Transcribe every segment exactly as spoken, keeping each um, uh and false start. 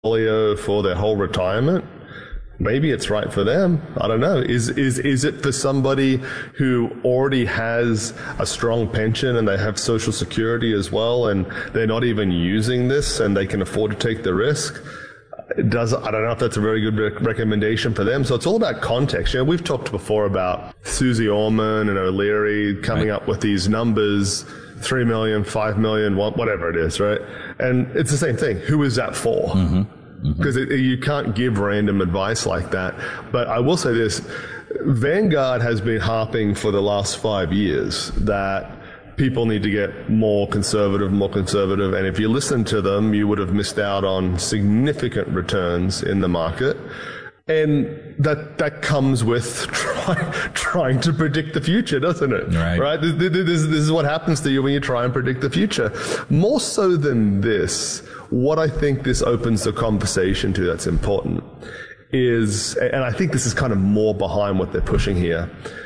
portfolio for their whole retirement, maybe it's right for them. I don't know. Is is is it for somebody who already has a strong pension and they have Social Security as well, and they're not even using this and they can afford to take the risk? It does I don't know if that's a very good rec- recommendation for them. So it's all about context. You know, we've talked before about Susie Orman and O'Leary coming right. up with these numbers, three million, five million, whatever it is, right? And it's the same thing. Who is that for? Mm-hmm. Because mm-hmm. you can't give random advice like that. But I will say this, Vanguard has been harping for the last five years that people need to get more conservative, more conservative. And if you listen to them, you would have missed out on significant returns in the market. And that that comes with try, trying to predict the future, doesn't it? Right. Right? This, this, this is what happens to you when you try and predict the future. More so than this, what I think this opens the conversation to that's important is, and I think this is kind of more behind what they're pushing here,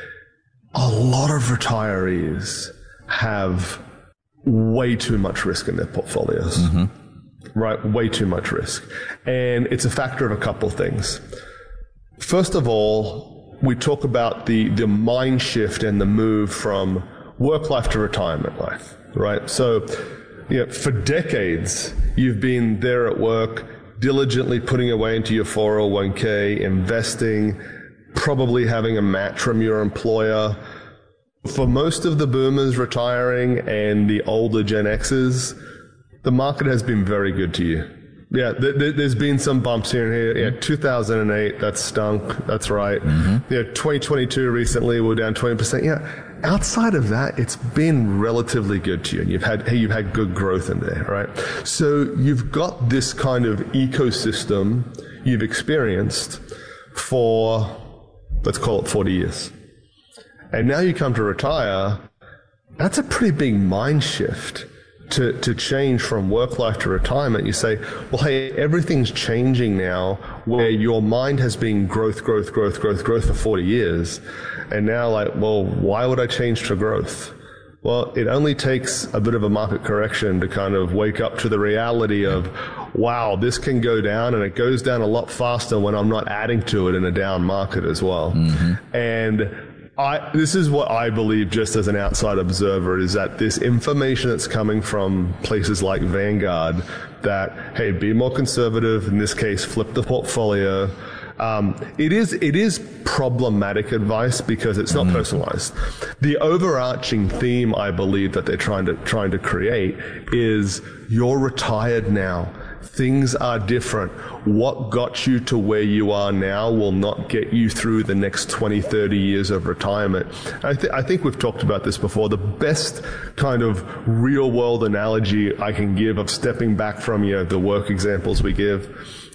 a lot of retirees have way too much risk in their portfolios. Mm-hmm. Right? Way too much risk. And it's a factor of a couple of things. First of all, we talk about the, the mind shift and the move from work life to retirement life, right? So, you know, for decades, you've been there at work, diligently putting away into your four oh one k, investing, probably having a match from your employer. For most of the boomers retiring and the older Gen X's, the market has been very good to you. Yeah, th- th- there's been some bumps here and here. Yeah, two thousand eight, that stunk. That's right. Mm-hmm. Yeah, twenty twenty-two recently, we're down twenty percent. Yeah, outside of that, it's been relatively good to you, and you've had hey, you've had good growth in there, right? So you've got this kind of ecosystem you've experienced for, let's call it forty years, and now you come to retire. That's a pretty big mind shift. To, to change from work life to retirement. You say, well, hey, everything's changing now where your mind has been growth, growth, growth, growth, growth for forty years. And now like, well, why would I change to growth? Well, it only takes a bit of a market correction to kind of wake up to the reality of, wow, this can go down, and it goes down a lot faster when I'm not adding to it in a down market as well. Mm-hmm. And I, this is what I believe just as an outside observer, is that this information that's coming from places like Vanguard that, hey, be more conservative, in this case, flip the portfolio. Um, it is, it is problematic advice because it's not mm. personalized. The overarching theme, I believe, that they're trying to, trying to create is you're retired now. Things are different. What got you to where you are now will not get you through the next twenty, thirty years of retirement. I, th- I think we've talked about this before. The best kind of real world analogy I can give of stepping back from, you know, the work examples we give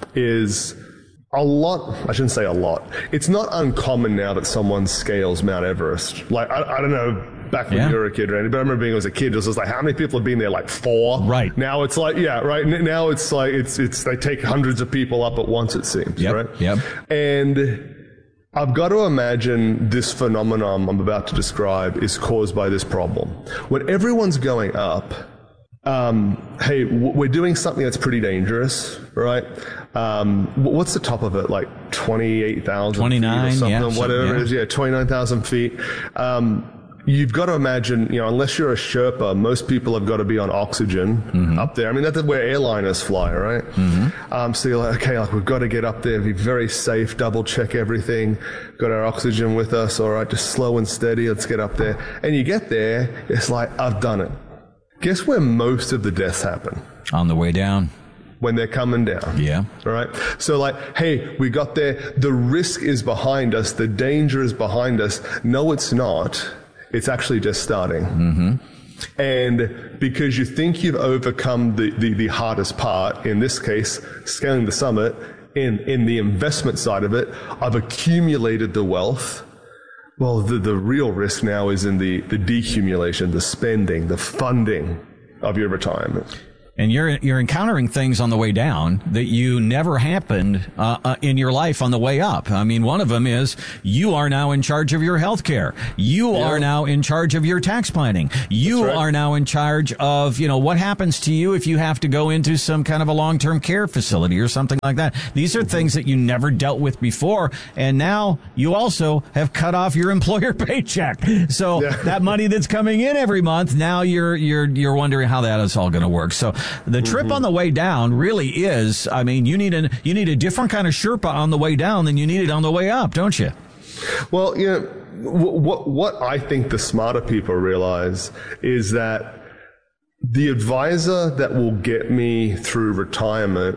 is a lot, I shouldn't say a lot. It's not uncommon now that someone scales Mount Everest. Like, I, I don't know, back when yeah. you were a kid, Randy, but I remember being as a kid, it was just like, how many people have been there? Like four? Right. Now it's like, yeah, right. Now it's like, it's, it's, they take hundreds of people up at once, it seems, yep. right? Yep. And I've got to imagine this phenomenon I'm about to describe is caused by this problem. When everyone's going up, um, hey, w- we're doing something that's pretty dangerous, right? Um, what's the top of it? Like twenty-eight thousand twenty-nine, feet or something, yeah, whatever yeah. it is. Yeah, twenty-nine thousand feet. Um, You've got to imagine, you know, unless you're a Sherpa, most people have got to be on oxygen mm-hmm. up there. I mean, that's where airliners fly, right? Mm-hmm. Um, so you're like, okay, like we've got to get up there, be very safe, double check everything, got our oxygen with us, all right, just slow and steady, let's get up there. And you get there, it's like, I've done it. Guess where most of the deaths happen? On the way down. When they're coming down. Yeah. All right. So like, hey, we got there. The risk is behind us. The danger is behind us. No, it's not. It's actually just starting. Mm-hmm. And because you think you've overcome the, the, the hardest part, in this case, scaling the summit, in, in the investment side of it, I've accumulated the wealth. Well, the, the real risk now is in the, the decumulation, the spending, the funding of your retirement. And you're you're encountering things on the way down that you never happened uh, uh, in your life on the way up. I mean, one of them is you are now in charge of your health care. You yeah. are now in charge of your tax planning. You right. are now in charge of, you know, what happens to you if you have to go into some kind of a long-term care facility or something like that. These are mm-hmm. things that you never dealt with before. And now you also have cut off your employer paycheck. So yeah. that money that's coming in every month, now you're you're you're wondering how that is all going to work. So the trip mm-hmm. on the way down really is, I mean, you need a, you need a different kind of Sherpa on the way down than you need it on the way up, don't you? Well, you know, what, what I think the smarter people realize is that the advisor that will get me through retirement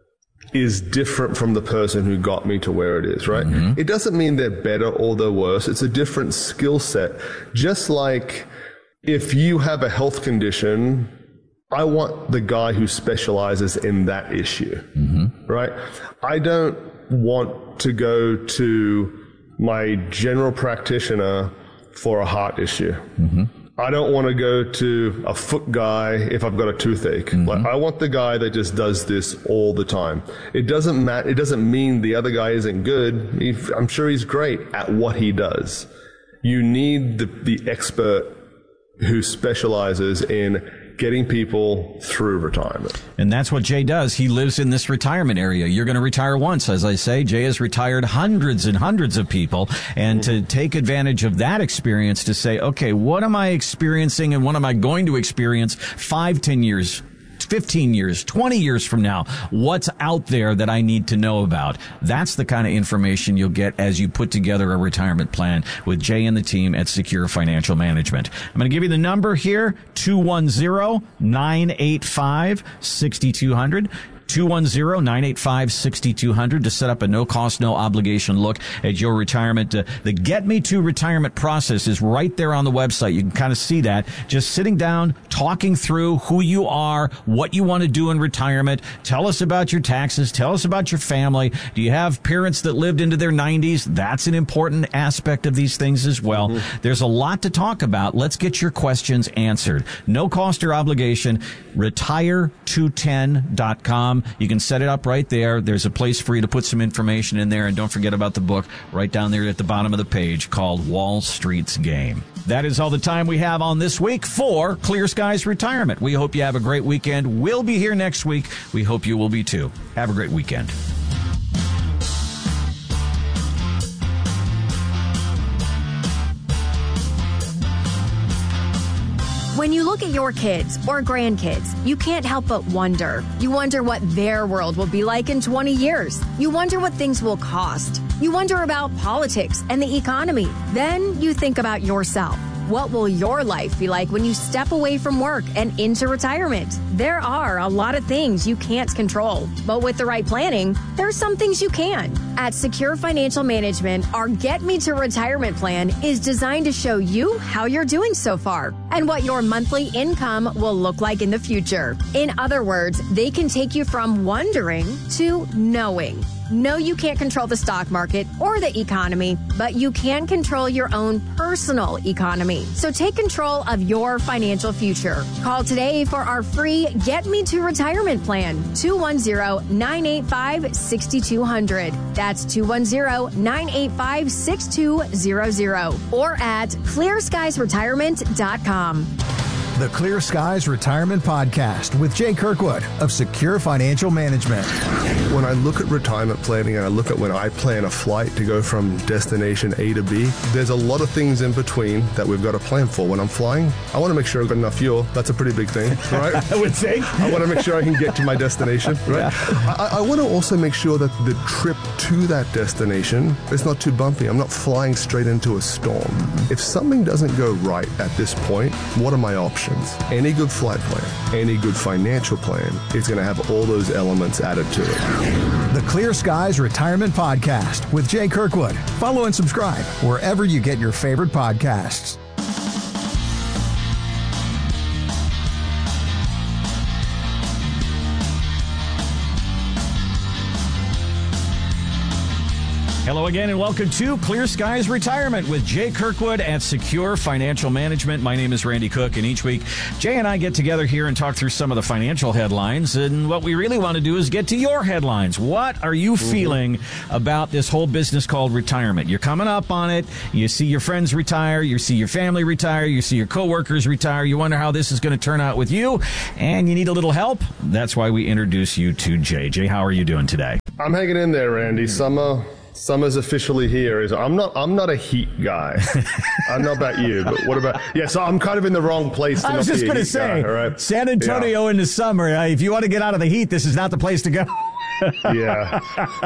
is different from the person who got me to where it is, right? Mm-hmm. It doesn't mean they're better or they're worse. It's a different skill set. Just like if you have a health condition, I want the guy who specializes in that issue, mm-hmm. right? I don't want to go to my general practitioner for a heart issue. Mm-hmm. I don't want to go to a foot guy if I've got a toothache. Mm-hmm. Like, I want the guy that just does this all the time. It doesn't matter. It doesn't mean the other guy isn't good. He, I'm sure he's great at what he does. You need the, the expert who specializes in getting people through retirement. And that's what Jay does. He lives in this retirement area. You're going to retire once, as I say. Jay has retired hundreds and hundreds of people. And mm-hmm. to take advantage of that experience to say, okay, what am I experiencing and what am I going to experience five, ten years, fifteen years, twenty years from now? What's out there that I need to know about? That's the kind of information you'll get as you put together a retirement plan with Jay and the team at Secure Financial Management. I'm going to give you the number here, two one zero, nine eight five, six two zero zero. two one zero, nine eight five, six two zero zero to set up a no-cost, no-obligation look at your retirement. Uh, the Get Me to Retirement process is right there on the website. You can kind of see that. Just sitting down, talking through who you are, what you want to do in retirement. Tell us about your taxes. Tell us about your family. Do you have parents that lived into their nineties? That's an important aspect of these things as well. Mm-hmm. There's a lot to talk about. Let's get your questions answered. No cost or obligation. retire two ten dot com. You can set it up right there. There's a place for you to put some information in there. And don't forget about the book right down there at the bottom of the page called Wall Street's Game. That is all the time we have on this week for Clear Skies Retirement. We hope you have a great weekend. We'll be here next week. We hope you will be too. Have a great weekend. When you look at your kids or grandkids, you can't help but wonder. You wonder what their world will be like in twenty years. You wonder what things will cost. You wonder about politics and the economy. Then you think about yourself. What will your life be like when you step away from work and into retirement? There are a lot of things you can't control, but with the right planning, there are some things you can. At Secure Financial Management, our Get Me to Retirement plan is designed to show you how you're doing so far and what your monthly income will look like in the future. In other words, they can take you from wondering to knowing. No, you can't control the stock market or the economy, but you can control your own personal economy. So take control of your financial future. Call today for our free Get Me to Retirement plan, two one zero, nine eight five, six two zero zero. That's two one zero, nine eight five, six two zero zero or at clear skies retirement dot com. The Clear Skies Retirement Podcast with Jay Kirkwood of Secure Financial Management. When I look at retirement planning and I look at when I plan a flight to go from destination A to B, there's a lot of things in between that we've got to plan for. When I'm flying, I want to make sure I've got enough fuel. That's a pretty big thing, right? I would say. I want to make sure I can get to my destination, right? Yeah. I, I want to also make sure that the trip to that destination is not too bumpy. I'm not flying straight into a storm. If something doesn't go right at this point, what are my options? Any good flight plan, any good financial plan is going to have all those elements added to it. The Clear Skies Retirement Podcast with Jay Kirkwood. Follow and subscribe wherever you get your favorite podcasts. Hello again and welcome to Clear Skies Retirement with Jay Kirkwood at Secure Financial Management. My name is Randy Cook, and each week Jay and I get together here and talk through some of the financial headlines. And what we really want to do is get to your headlines. What are you mm-hmm. feeling about this whole business called retirement? You're coming up on it. You see your friends retire. You see your family retire. You see your coworkers retire. You wonder how this is going to turn out with you, and you need a little help. That's why we introduce you to Jay. Jay, how are you doing today? I'm hanging in there, Randy. Summer... Summer's officially here. Is I'm not. I'm not a heat guy. I don't know about you, but what about? Yeah, so I'm kind of in the wrong place. To I was not just going to say, guy, right? San Antonio yeah. in the summer. Uh, if you want to get out of the heat, this is not the place to go. Yeah.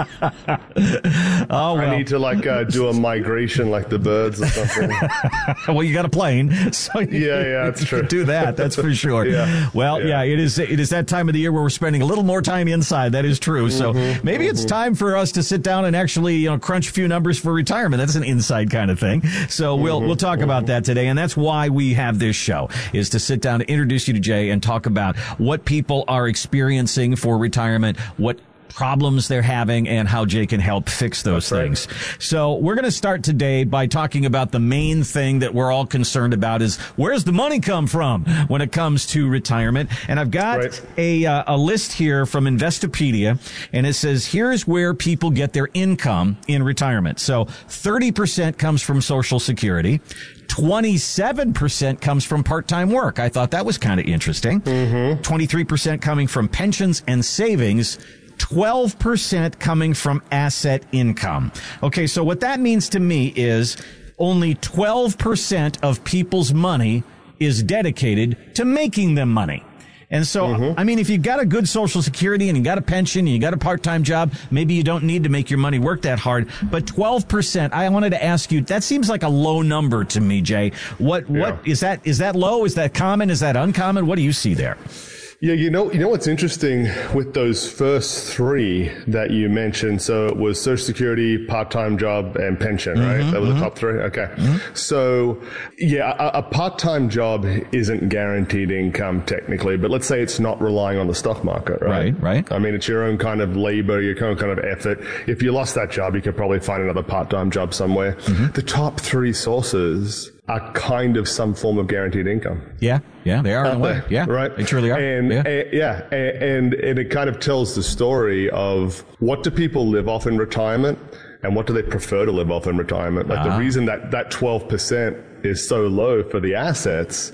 Oh, well. I need to like uh, do a migration like the birds or something. Well, you got a plane, so you, yeah, yeah, that's you true. can do that. That's for sure. yeah. Well, yeah. yeah, it is. It is that time of the year where we're spending a little more time inside. That is true. So mm-hmm, maybe mm-hmm. it's time for us to sit down and actually, you know, crunch a few numbers for retirement. That's an inside kind of thing. So we'll mm-hmm, we'll talk mm-hmm. about that today, and that's why we have this show, is to sit down and introduce you to Jay and talk about what people are experiencing for retirement, what problems they're having, and how Jay can help fix those That's things. Right. So we're going to start today by talking about the main thing that we're all concerned about is where's the money come from when it comes to retirement. And I've got right. a, uh, a list here from Investopedia, and it says here's where people get their income in retirement. So thirty percent comes from Social Security. twenty-seven percent comes from part-time work. I thought that was kind of interesting. Mm-hmm. twenty-three percent coming from pensions and savings. twelve percent coming from asset income. Okay, so what that means to me is only twelve percent of people's money is dedicated to making them money. And so, mm-hmm. I mean, if you got a good Social Security and you got a pension and you got a part-time job, maybe you don't need to make your money work that hard. But twelve percent, I wanted to ask you, that seems like a low number to me, Jay. What, yeah. what is that? Is that low? Is that common? Is that uncommon? What do you see there? Yeah, you know, you know what's interesting with those first three that you mentioned. So it was Social Security, part-time job, and pension, right? Mm-hmm, that were mm-hmm. the top three. Okay. Mm-hmm. So yeah, a, a part-time job isn't guaranteed income technically, but let's say it's not relying on the stock market, right? Right, right. I mean, it's your own kind of labor, your own kind of effort. If you lost that job, you could probably find another part-time job somewhere. Mm-hmm. The top three sources are kind of some form of guaranteed income. Yeah, yeah, they are in a way. They? Yeah, right. They truly are. And yeah, and, yeah, and, and it kind of tells the story of what do people live off in retirement and what do they prefer to live off in retirement. Like uh-huh. the reason that that twelve percent is so low for the assets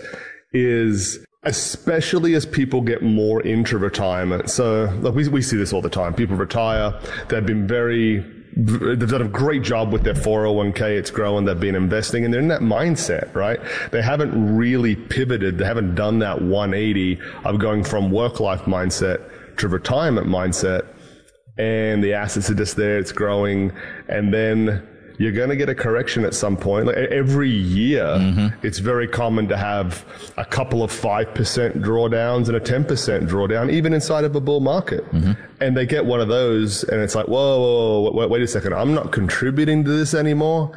is especially as people get more into retirement. So look, we, we see this all the time. People retire. They've been very They've done a great job with their four oh one k. It's growing. They've been investing, and they're in that mindset, right? They haven't really pivoted. They haven't done that one eighty of going from work-life mindset to retirement mindset. And the assets are just there. It's growing. And then you're going to get a correction at some point. Like every year, mm-hmm. it's very common to have a couple of five percent drawdowns and a ten percent drawdown, even inside of a bull market. Mm-hmm. And they get one of those, and it's like, whoa, whoa, whoa wait, wait a second. I'm not contributing to this anymore.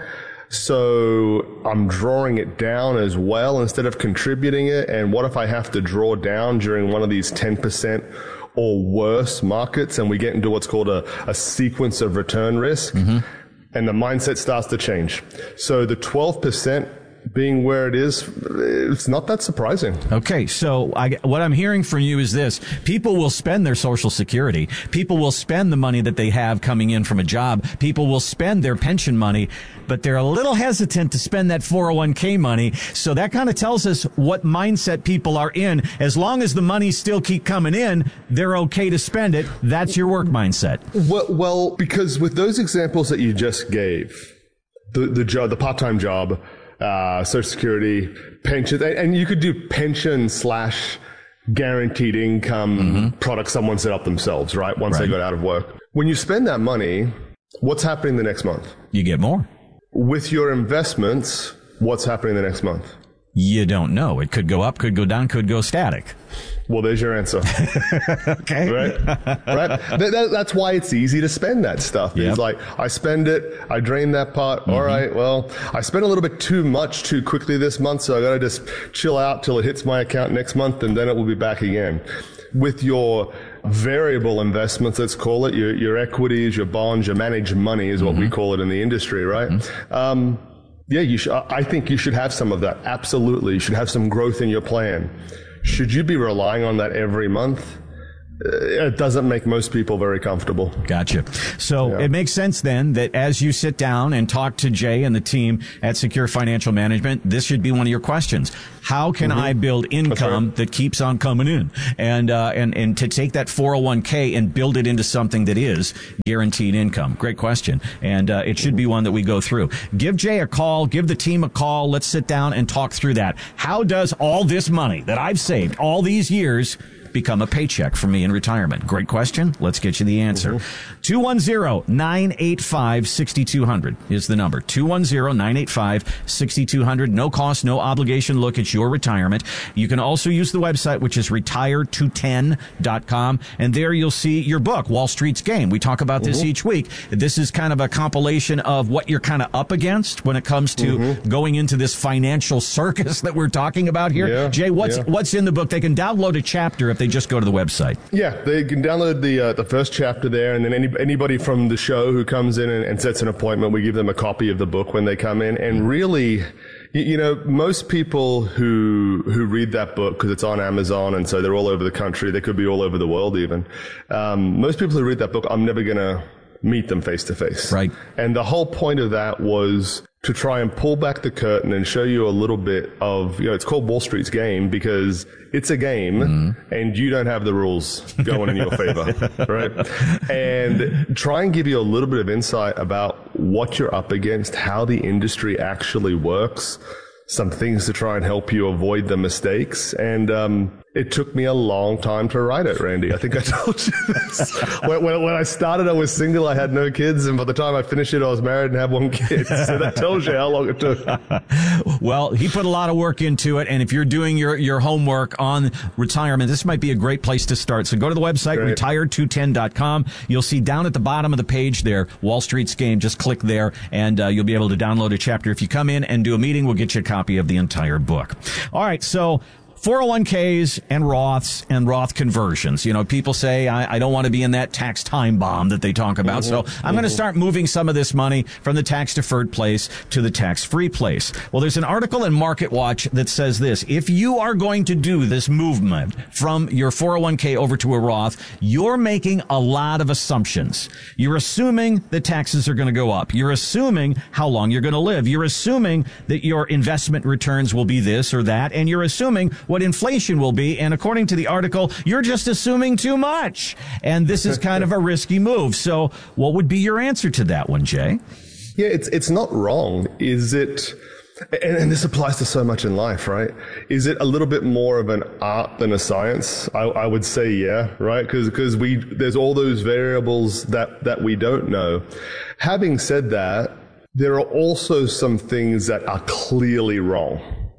So I'm drawing it down as well instead of contributing it. And what if I have to draw down during one of these ten percent or worse markets, and we get into what's called a, a sequence of return risk? Mm-hmm. And the mindset starts to change. So the twelve percent being where it is, it's not that surprising. Okay, so I, what I'm hearing from you is this. People will spend their Social Security. People will spend the money that they have coming in from a job. People will spend their pension money, but they're a little hesitant to spend that four oh one k money. So that kind of tells us what mindset people are in. As long as the money still keep coming in, they're okay to spend it. That's your work mindset. Well, well because with those examples that you just gave, the the job, the part-time job, Uh, Social Security, pensions, and, and you could do pension slash guaranteed income mm-hmm. products someone set up themselves, right? Once right. they got out of work. When you spend that money, what's happening the next month? You get more. With your investments, what's happening the next month? You don't know. It could go up, could go down, could go static. Well, there's your answer. Okay. Right? Right? That, that, that's why it's easy to spend that stuff. Yep. It's like, I spend it, I drain that part. Mm-hmm. All right, well, I spent a little bit too much too quickly this month, so I got to just chill out till it hits my account next month, and then it will be back again. With your variable investments, let's call it, your, your equities, your bonds, your managed money is what mm-hmm. we call it in the industry, right? Mm-hmm. Um, yeah, you should, I think you should have some of that. Absolutely. You should have some growth in your plan. Should you be relying on that every month? It doesn't make most people very comfortable. Gotcha. So yeah. It makes sense then that as you sit down and talk to Jay and the team at Secure Financial Management, this should be one of your questions. How can mm-hmm. I build income right. that keeps on coming in? And, uh, and, and to take that four oh one k and build it into something that is guaranteed income. Great question. And, uh, it should be one that we go through. Give Jay a call. Give the team a call. Let's sit down and talk through that. How does all this money that I've saved all these years become a paycheck for me in retirement? Great question. Let's get you the answer. two one zero, nine eight five, six two zero zero is the number. two one zero, nine eight five, six two zero zero. No cost, no obligation look at your retirement. You can also use the website, which is retire two ten dot com. And there you'll see your book, Wall Street's Game. We talk about this mm-hmm. each week. This is kind of a compilation of what you're kind of up against when it comes to mm-hmm. going into this financial circus that we're talking about here. Yeah, Jay, what's yeah. what's in the book? They can download a chapter if they just go to the website. Yeah, they can download the uh, the first chapter there, and then any, anybody from the show who comes in and, and sets an appointment, we give them a copy of the book when they come in. And really, you, you know, most people who who read that book, because it's on Amazon, and so they're all over the country, they could be all over the world even. Um, most people who read that book, I'm never going to meet them face to face. Right. And the whole point of that was to try and pull back the curtain and show you a little bit of, you know, it's called Wall Street's Game because it's a game mm-hmm. and you don't have the rules going in your favor, right? And try and give you a little bit of insight about what you're up against, how the industry actually works, some things to try and help you avoid the mistakes. And, um, it took me a long time to write it, Randy. I think I told you this. when, when, when I started, I was single. I had no kids. And by the time I finished it, I was married and had one kid. So that tells you how long it took. Well, he put a lot of work into it. And if you're doing your, your homework on retirement, this might be a great place to start. So go to the website, Great. retire two ten dot com. You'll see down at the bottom of the page there, Wall Street's Game. Just click there and uh, you'll be able to download a chapter. If you come in and do a meeting, we'll get you a copy of the entire book. All right. So four oh one k's and Roths and Roth conversions. You know, people say, I, I don't want to be in that tax time bomb that they talk about. Mm-hmm. So I'm mm-hmm. going to start moving some of this money from the tax deferred place to the tax free place. Well, there's an article in Market Watch that says this. If you are going to do this movement from your four oh one k over to a Roth, you're making a lot of assumptions. You're assuming the taxes are going to go up. You're assuming how long you're going to live. You're assuming that your investment returns will be this or that. And you're assuming what inflation will be. And according to the article, you're just assuming too much. And this is kind of a risky move. So what would be your answer to that one, Jay? Yeah, it's it's not wrong. Is it, and, and this applies to so much in life, right? Is it a little bit more of an art than a science? I, I would say, yeah, right? Because because we there's all those variables that, that we don't know. Having said that, there are also some things that are clearly wrong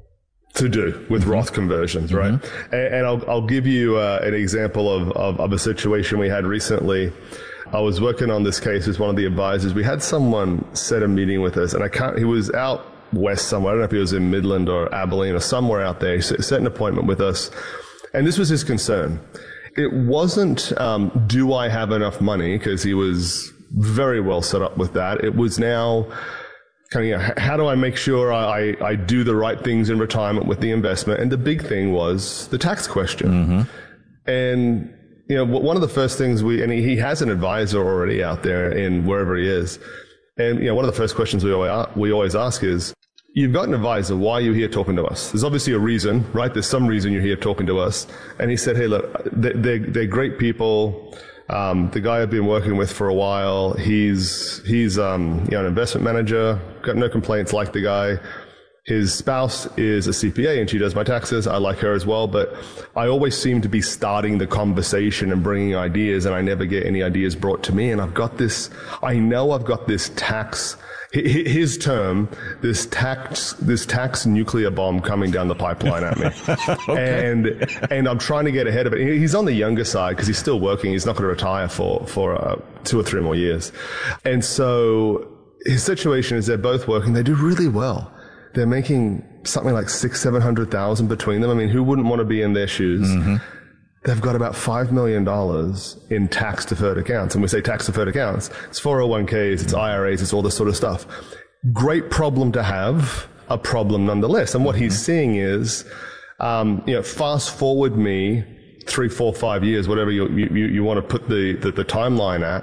to do with mm-hmm. Roth conversions, right? Mm-hmm. And, and I'll, I'll give you uh, an example of, of, of a situation we had recently. I was working on this case with one of the advisors. We had someone set a meeting with us, and I can't, he was out west somewhere. I don't know if he was in Midland or Abilene or somewhere out there. He set an appointment with us, and this was his concern. It wasn't, um, do I have enough money? Because he was very well set up with that. It was now, kind of, you know, how do I make sure I, I do the right things in retirement with the investment? And the big thing was the tax question. Mm-hmm. And, you know, one of the first things we, and he, he has an advisor already out there in wherever he is. And, you know, one of the first questions we always, we always ask is, you've got an advisor, why are you here talking to us? There's obviously a reason, right? There's some reason you're here talking to us. And he said, hey, look, they're, they're great people. Um, the guy I've been working with for a while, he's, he's, um, you know, an investment manager, got no complaints, like the guy. His spouse is a C P A and she does my taxes. I like her as well, but I always seem to be starting the conversation and bringing ideas, and I never get any ideas brought to me. And I've got this, I know I've got this tax, his term, this tax, this tax nuclear bomb coming down the pipeline at me. Okay. And, and I'm trying to get ahead of it. He's on the younger side because he's still working. He's not going to retire for, for uh, two or three more years. And so his situation is they're both working. They do really well. They're making something like six, seven hundred thousand between them. I mean, who wouldn't want to be in their shoes? Mm-hmm. they've got about five million dollars in tax-deferred accounts. And we say tax-deferred accounts, it's four oh one k's, it's I R As, it's all this sort of stuff. Great problem to have, a problem nonetheless. And what he's seeing is, um, you know, fast forward me three, four, five years, whatever you, you, you want to put the, the, the timeline at,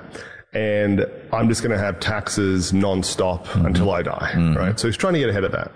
and I'm just going to have taxes nonstop mm-hmm. until I die, mm-hmm. right? So he's trying to get ahead of that.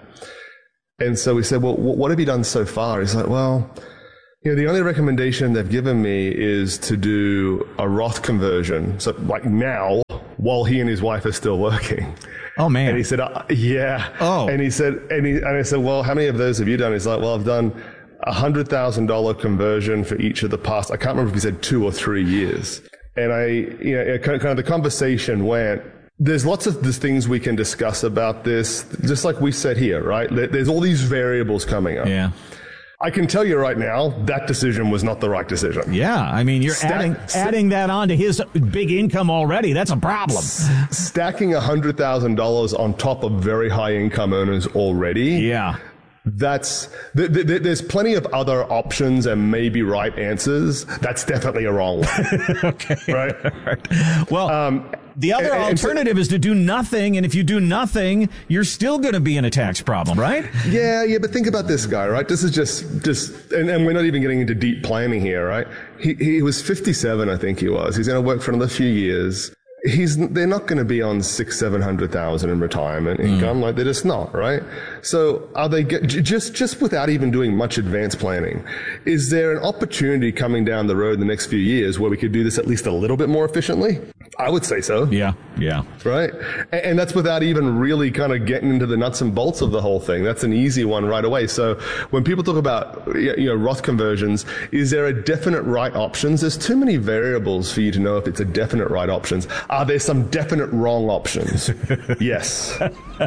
And so we said, well, what have you done so far? He's like, well, you know, the only recommendation they've given me is to do a Roth conversion. So like now, while he and his wife are still working. Oh, man. And he said, uh, yeah. Oh. And he said, and, he, and I said, well, how many of those have you done? He's like, well, I've done a one hundred thousand dollars conversion for each of the past, I can't remember if he said two or three years. And I, you know, kind of the conversation went, there's lots of these things we can discuss about this, just like we said here, right? There's all these variables coming up. Yeah. I can tell you right now, that decision was not the right decision. Yeah, I mean, you're Stack, adding st- adding that on to his big income already. That's a problem. S- stacking one hundred thousand dollars on top of very high income earners already. Yeah. That's, th- th- there's plenty of other options and maybe right answers. That's definitely a wrong one. Okay. Right? right. Well, um, the other and, alternative and so, is to do nothing. And if you do nothing, you're still going to be in a tax problem, right? Yeah, yeah. But think about this guy, right? This is just, just, and, and we're not even getting into deep planning here, right? He, he was fifty-seven, I think he was. He's going to work for another few years. He's, they're not going to be on six, seven hundred thousand in retirement income. Mm. Like they're just not, right? So are they get, just, just without even doing much advanced planning? Is there an opportunity coming down the road in the next few years where we could do this at least a little bit more efficiently? I would say so. Yeah. Yeah. Right. And, and that's without even really kind of getting into the nuts and bolts of the whole thing. That's an easy one right away. So when people talk about, you know, Roth conversions, is there a definite right options? There's too many variables for you to know if it's a definite right options. Are there some definite wrong options? Yes.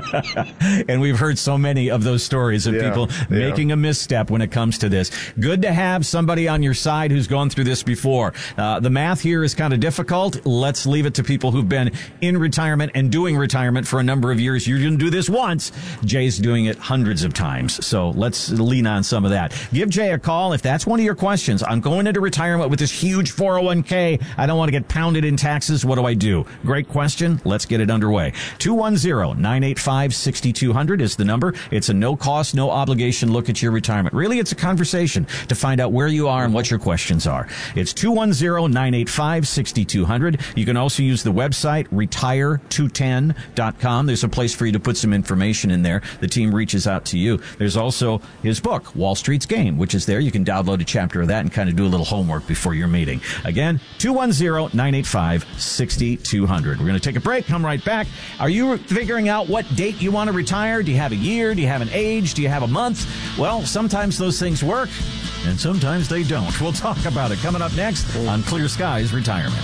And we've heard so many of those stories of yeah, people yeah. making a misstep when it comes to this. Good to have somebody on your side who's gone through this before. Uh, the math here is kind of difficult. Let's leave it to people who've been in retirement and doing retirement for a number of years. You're going to do this once. Jay's doing it hundreds of times. So let's lean on some of that. Give Jay a call if that's one of your questions. I'm going into retirement with this huge four oh one k. I don't want to get pounded in taxes. What do I do? Great question. Let's get it underway. two one zero, nine eight five, six two zero zero is the number. It's a no-cost, no-obligation look at your retirement. Really, it's a conversation to find out where you are and what your questions are. It's two one zero, nine eight five, six two zero zero. You can also use the website, retire two ten dot com. There's a place for you to put some information in there. The team reaches out to you. There's also his book, Wall Street's Game, which is there. You can download a chapter of that and kind of do a little homework before your meeting. Again, two one zero, nine eight five, six two zero zero. We're going to take a break, come right back. Are you figuring out what date you want to retire? Do you have a year? Do you have an age? Do you have a month? Well, sometimes those things work, and sometimes they don't. We'll talk about it coming up next on Clear Skies Retirement.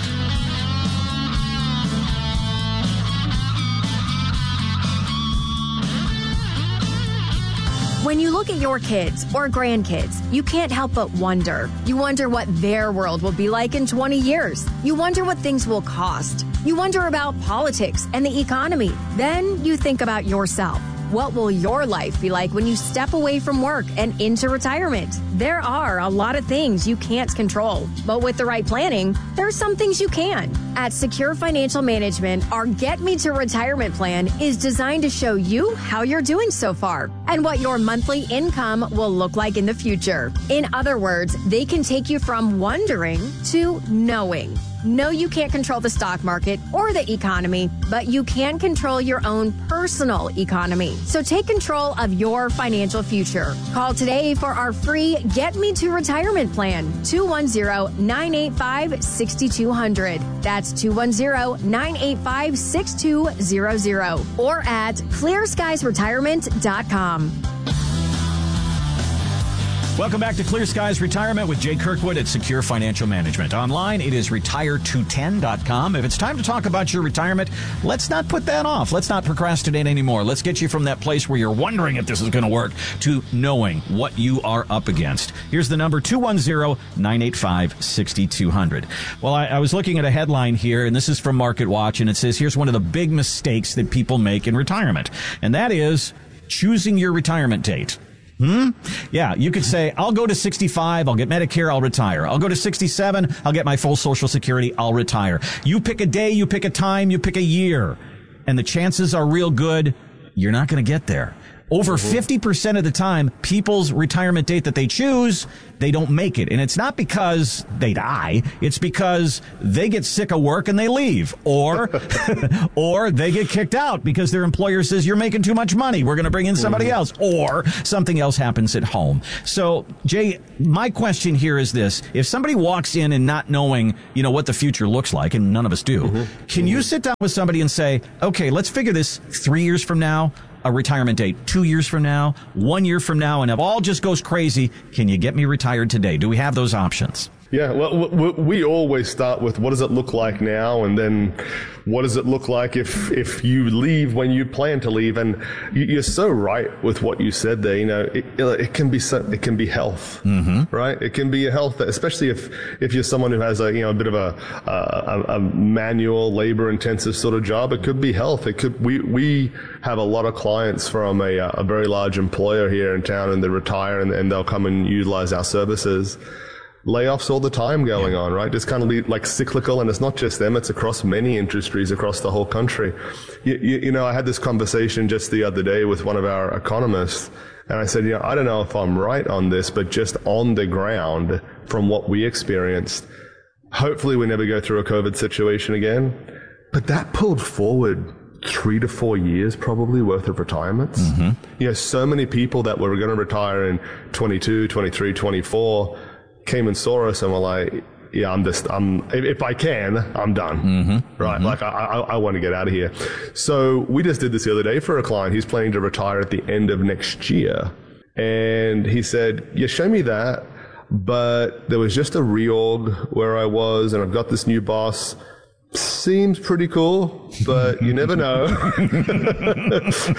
When you look at your kids or grandkids, you can't help but wonder. You wonder what their world will be like in twenty years. You wonder what things will cost. You wonder about politics and the economy. Then you think about yourself. What will your life be like when you step away from work and into retirement? There are a lot of things you can't control, but with the right planning, there's some things you can. At Secure Financial Management, our Get Me to Retirement plan is designed to show you how you're doing so far and what your monthly income will look like in the future. In other words, they can take you from wondering to knowing. No, you can't control the stock market or the economy, but you can control your own personal economy. So take control of your financial future. Call today for our free Get Me to Retirement plan, two one zero, nine eight five, six two zero zero. That's two one zero, nine eight five, six two zero zero or at clear skies retirement dot com. Welcome back to Clear Skies Retirement with Jay Kirkwood at Secure Financial Management. Online, it is retire two ten dot com. If it's time to talk about your retirement, let's not put that off. Let's not procrastinate anymore. Let's get you from that place where you're wondering if this is going to work to knowing what you are up against. Here's the number, two one zero, nine eight five, six two zero zero. Well, I, I was looking at a headline here, and this is from Market Watch, and it says, here's one of the big mistakes that people make in retirement, and that is choosing your retirement date. Hmm? Yeah, you could say, I'll go to sixty-five, I'll get Medicare, I'll retire. I'll go to sixty-seven, I'll get my full Social Security, I'll retire. You pick a day, you pick a time, you pick a year. And the chances are real good, you're not going to get there. Over fifty percent of the time, people's retirement date that they choose, they don't make it. And it's not because they die. It's because they get sick of work and they leave. Or, or they get kicked out because their employer says, you're making too much money. We're going to bring in somebody else. Or something else happens at home. So, Jay, my question here is this. If somebody walks in and not knowing, you know, what the future looks like, and none of us do, mm-hmm. can mm-hmm. you sit down with somebody and say, okay, let's figure this three years from now, a retirement date two years from now, one year from now, and if all just goes crazy, can you get me retired today? Do we have those options? Yeah, well, we always start with what does it look like now, and then what does it look like if if you leave when you plan to leave. And you're so right with what you said there. You know, it, it can be so, it can be health, mm-hmm. right? It can be a health, especially if if you're someone who has a you know a bit of a a, a manual, labor intensive sort of job. It could be health. It could we we have a lot of clients from a a very large employer here in town, and they retire and, and they'll come and utilize our services. Layoffs all the time going on, right? It's kind of like cyclical, and it's not just them, it's across many industries across the whole country. You, you, you know, I had this conversation just the other day with one of our economists, and I said, you know, I don't know if I'm right on this, but just on the ground from what we experienced, hopefully we never go through a COVID situation again, but that pulled forward three to four years probably worth of retirements. Mm-hmm. You know, so many people that were going to retire in twenty-two, twenty-three, twenty-four came and saw us and were like, yeah, I'm just, I'm, if, if I can, I'm done. Mm-hmm. Right. Mm-hmm. Like I, I, I want to get out of here. So we just did this the other day for a client. He's planning to retire at the end of next year. And he said, yeah, show me that. But there was just a reorg where I was, and I've got this new boss. Seems pretty cool, but you never know. and,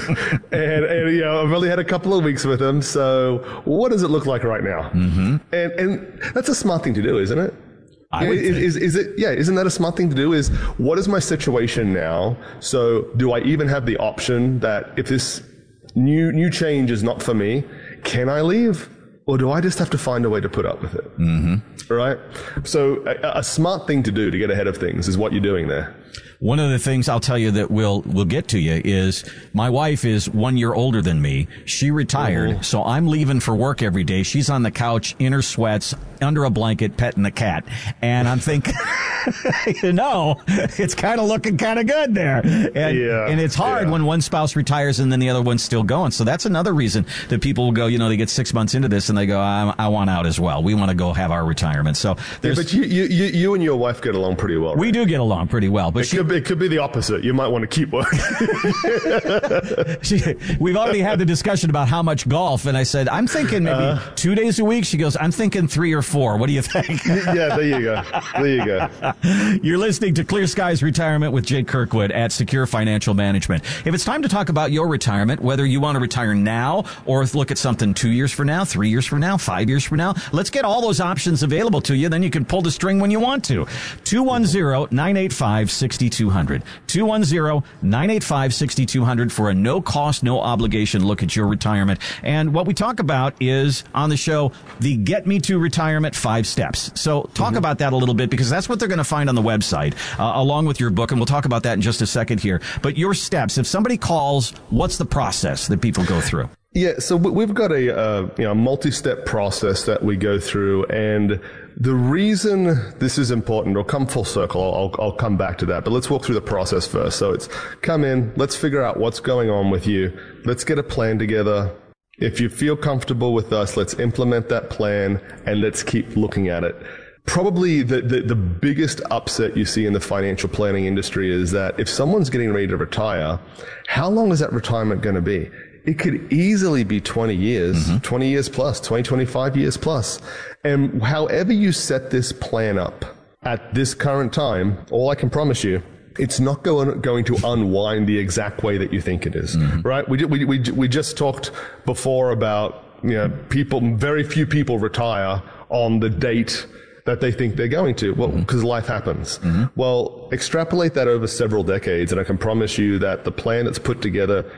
and, you know, I've only had a couple of weeks with him. So what does it look like right now? Mm-hmm. And, and that's a smart thing to do, isn't it? I would is, is, is it, yeah, isn't that a smart thing to do? Is what is my situation now? So do I even have the option that if this new, new change is not for me, can I leave? Or do I just have to find a way to put up with it? Mm-hmm. Right? So a, a smart thing to do to get ahead of things is what you're doing there. One of the things I'll tell you that we'll we'll get to you is my wife is one year older than me. She retired, mm-hmm. so I'm leaving for work every day. She's on the couch in her sweats, under a blanket, petting the cat. And I'm thinking, you know, it's kind of looking kind of good there. And, yeah, and it's hard yeah. when one spouse retires and then the other one's still going. So that's another reason that people will go, you know, they get six months into this and they go, I, I want out as well. We want to go have our retirement. So there's, yeah, but you, you, you and your wife get along pretty well, right? We do get along pretty well. But it, she, could be, it could be the opposite. You might want to keep working. she, we've already had the discussion about how much golf. And I said, I'm thinking maybe uh, two days a week. She goes, I'm thinking three or four. What do you think? Yeah, there you go. There you go. You're listening to Clear Skies Retirement with Jay Kirkwood at Secure Financial Management. If it's time to talk about your retirement, whether you want to retire now or look at something two years from now, three years from now, five years from now, let's get all those options available to you. Then you can pull the string when you want to. two one zero, nine eight five, six two zero zero. two one zero, nine eight five, six two zero zero for a no cost, no obligation look at your retirement. And what we talk about is on the show, the Get Me to Retirement Five Steps. So talk mm-hmm. about that a little bit, because that's what they're going to find on the website, uh, along with your book. And we'll talk about that in just a second here. But your steps, if somebody calls, what's the process that people go through? Yeah, so we've got a uh, you know multi-step process that we go through, and the reason this is important, or come full circle, I'll, I'll come back to that, but let's walk through the process first. So it's come in, let's figure out what's going on with you, let's get a plan together. If you feel comfortable with us, let's implement that plan, and let's keep looking at it. Probably the, the, the biggest upset you see in the financial planning industry is that if someone's getting ready to retire, how long is that retirement going to be? It could easily be twenty years, mm-hmm. twenty years plus, twenty, twenty-five years plus. And however you set this plan up at this current time, all I can promise you, it's not going, going to unwind the exact way that you think it is, mm-hmm. right? We, we, we, we just talked before about, you know, people, very few people retire on the date that they think they're going to. Well, because mm-hmm. life happens. Mm-hmm. Well, extrapolate that over several decades, and I can promise you that the plan that's put together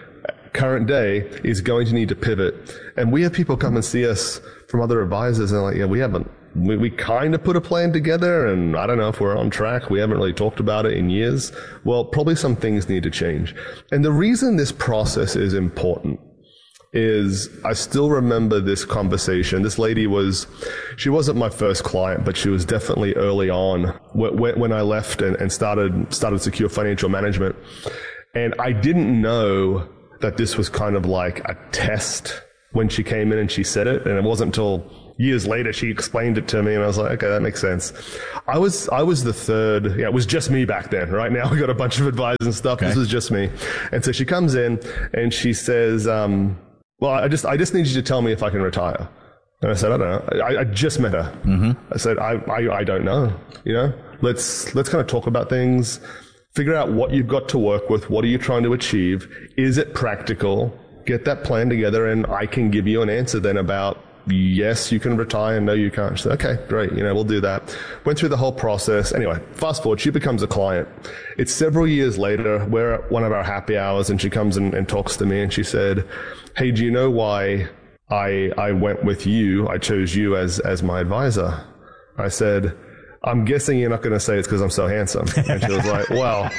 current day is going to need to pivot. And we have people come and see us from other advisors and like, yeah, we haven't, we, we kind of put a plan together and I don't know if we're on track. We haven't really talked about it in years. Well, probably some things need to change. And the reason this process is important is I still remember this conversation. This lady was, she wasn't my first client, but she was definitely early on when, when I left and, and started, started Secure Financial Management. And I didn't know that this was kind of like a test when she came in and she said it. And it wasn't until years later she explained it to me and I was like, okay, that makes sense. I was, I was the third, yeah, it was just me back then. Right now we got a bunch of advisors and stuff. Okay. This was just me. And so she comes in and she says, um, well, I just, I just need you to tell me if I can retire. And I said, I don't know. I, I just met her. Mm-hmm. I said, I, I, I don't know. You know, let's, let's kind of talk about things, figure out what you've got to work with. What are you trying to achieve? Is it practical? Get that plan together and I can give you an answer then about, yes, you can retire. No, you can't. She said, okay, great. You know, we'll do that. Went through the whole process. Anyway, fast forward, she becomes a client. It's several years later. We're at one of our happy hours and she comes and, and talks to me and she said, hey, do you know why I, I went with you? I chose you as, as my advisor. I said, I'm guessing you're not going to say it's because I'm so handsome. And she was like, well,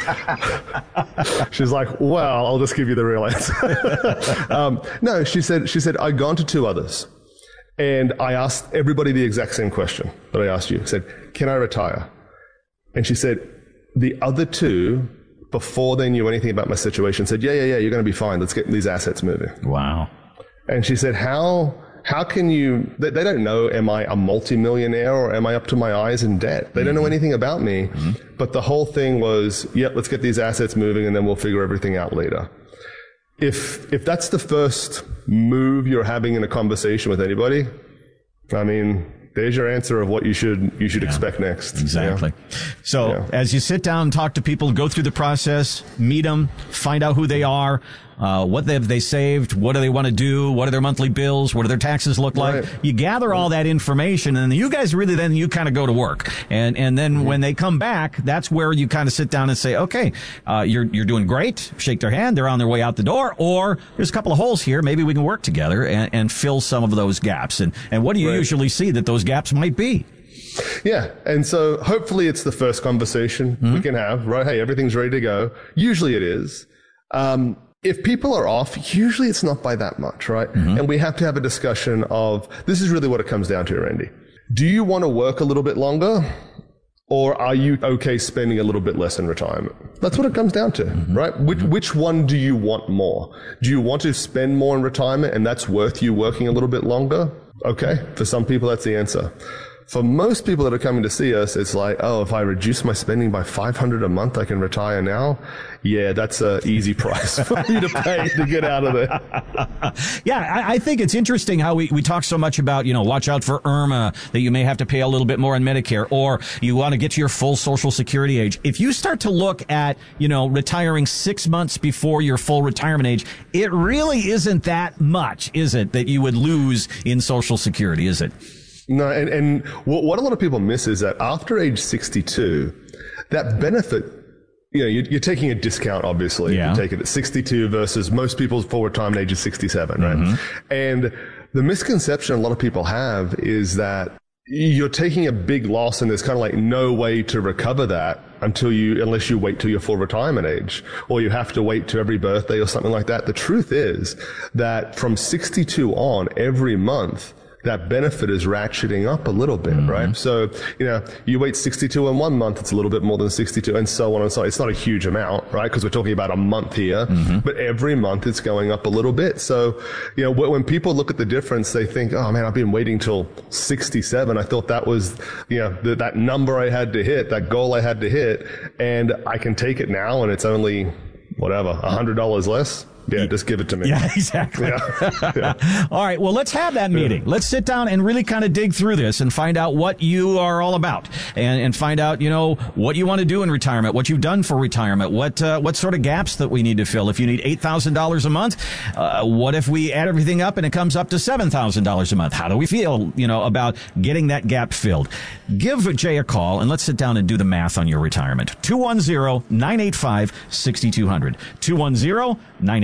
she's like, well, I'll just give you the real answer. um, no, she said, she said, I'd gone to two others and I asked everybody the exact same question that I asked you. I said, can I retire? And she said, the other two, before they knew anything about my situation, said, yeah, yeah, yeah, you're going to be fine. Let's get these assets moving. Wow. And she said, how, How can you, they, they don't know, am I a multimillionaire or am I up to my eyes in debt? They mm-hmm. don't know anything about me. Mm-hmm. But the whole thing was, yep, let's get these assets moving and then we'll figure everything out later. If, if that's the first move you're having in a conversation with anybody, I mean, there's your answer of what you should, you should yeah. expect next. Exactly. Yeah. So yeah. as you sit down and talk to people, go through the process, meet them, find out who they are, uh, what have they saved, what do they want to do, what are their monthly bills, what do their taxes look like. Right. You gather all that information and you guys really then you kind of go to work. And, and then mm-hmm. when they come back, that's where you kind of sit down and say, okay, uh, you're, you're doing great. Shake their hand. They're on their way out the door. Or there's a couple of holes here. Maybe we can work together and, and fill some of those gaps. And, and what do you right. usually see that those gaps might be? Yeah. And so hopefully it's the first conversation mm-hmm. we can have, right? Hey, everything's ready to go. Usually it is. Um, if people are off, usually it's not by that much, right? Mm-hmm. And we have to have a discussion of, this is really what it comes down to, Randy. Do you want to work a little bit longer? Or are you okay spending a little bit less in retirement? That's what it comes down to, mm-hmm. right? Which, mm-hmm. which one do you want more? Do you want to spend more in retirement and that's worth you working a little bit longer? Okay. For some people, that's the answer. For most people that are coming to see us, it's like, oh, if I reduce my spending by five hundred dollars a month, I can retire now. Yeah, that's an easy price for you to pay to get out of there. Yeah, I, I think it's interesting how we, we talk so much about, you know, watch out for IRMA, that you may have to pay a little bit more on Medicare, or you want to get to your full Social Security age. If you start to look at, you know, retiring six months before your full retirement age, it really isn't that much, is it, that you would lose in Social Security, is it? No, and, and what a lot of people miss is that after age sixty-two, that benefit, you know, you're, you're taking a discount, obviously. Yeah. You take it at sixty-two versus most people's full retirement age is sixty-seven, right? Mm-hmm. And the misconception a lot of people have is that you're taking a big loss and there's kind of like no way to recover that until you, unless you wait till your full retirement age, or you have to wait to every birthday or something like that. The truth is that from sixty-two on, every month, that benefit is ratcheting up a little bit, mm-hmm. right? So, you know, you wait sixty-two in one month, it's a little bit more than sixty-two, and so on and so on. It's not a huge amount, right? Because we're talking about a month here, mm-hmm. but every month it's going up a little bit. So, you know, when people look at the difference, they think, oh man, I've been waiting till sixty-seven. I thought that was, you know, the, that number I had to hit, that goal I had to hit, and I can take it now and it's only, whatever, a hundred dollars less. Yeah, just give it to me. Yeah, exactly. Yeah. Yeah. All right, well, let's have that meeting. Yeah. Let's sit down and really kind of dig through this and find out what you are all about, and, and find out, you know, what you want to do in retirement, what you've done for retirement, what uh, what sort of gaps that we need to fill. If you need eight thousand dollars a month, uh, what if we add everything up and it comes up to seven thousand dollars a month? How do we feel, you know, about getting that gap filled? Give Jay a call, and let's sit down and do the math on your retirement. two one zero, nine eight five, six two zero zero. two one zero, nine eight five,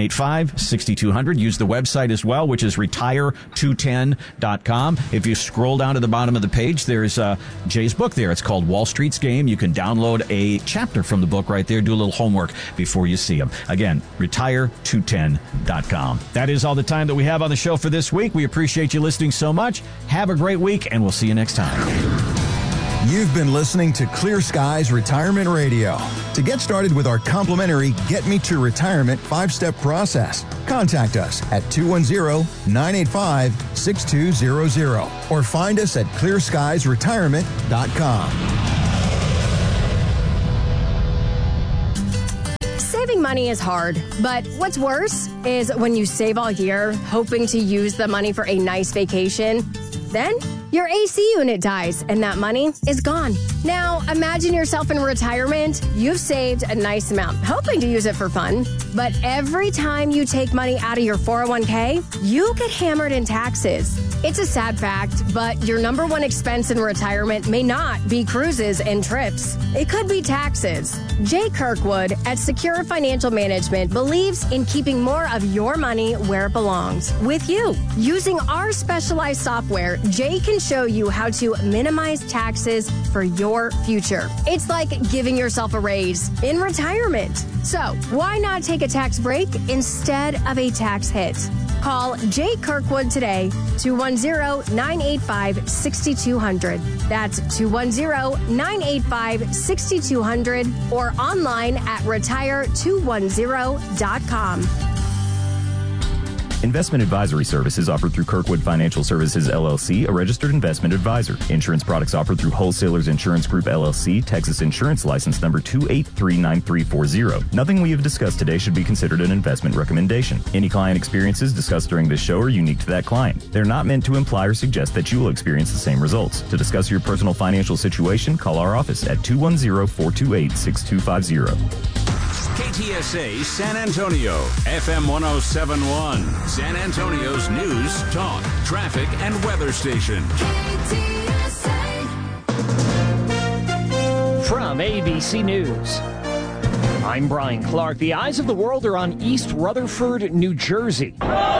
eight five, six two zero zero. Use the website as well, which is retire two ten dot com. If you scroll down to the bottom of the page, there's uh, Jay's book there. It's called Wall Street's Game. You can download a chapter from the book right there. Do a little homework before you see them. Again, retire two ten dot com. That is all the time that we have on the show for this week. We appreciate you listening so much. Have a great week, and we'll see you next time. You've been listening to Clear Skies Retirement Radio. To get started with our complimentary Get Me to Retirement five-step process, contact us at two one zero, nine eight five, six two zero zero or find us at clear skies retirement dot com. Saving money is hard, but what's worse is when you save all year hoping to use the money for a nice vacation. Then your A C unit dies and that money is gone. Now, imagine yourself in retirement. You've saved a nice amount, hoping to use it for fun. But every time you take money out of your four oh one k, you get hammered in taxes. It's a sad fact, but your number one expense in retirement may not be cruises and trips. It could be taxes. Jay Kirkwood at Secure Financial Management believes in keeping more of your money where it belongs, with you. Using our specialized software, Jay can show you how to minimize taxes for your future. It's like giving yourself a raise in retirement. So why not take a tax break instead of a tax hit? Call Jay Kirkwood today, two one zero, nine eight five, six two zero zero. That's two one zero, nine eight five, six two zero zero or online at retire two ten dot com. Investment advisory services offered through Kirkwood Financial Services, L L C, a registered investment advisor. Insurance products offered through Wholesalers Insurance Group, L L C, Texas Insurance License Number two eight three nine three four zero. Nothing we have discussed today should be considered an investment recommendation. Any client experiences discussed during this show are unique to that client. They're not meant to imply or suggest that you will experience the same results. To discuss your personal financial situation, call our office at two one zero, four two eight, six two five zero. K T S A San Antonio, F M one oh seven point one, San Antonio's news, talk, traffic, and weather station. K T S A. From A B C News, I'm Brian Clark. The eyes of the world are on East Rutherford, New Jersey.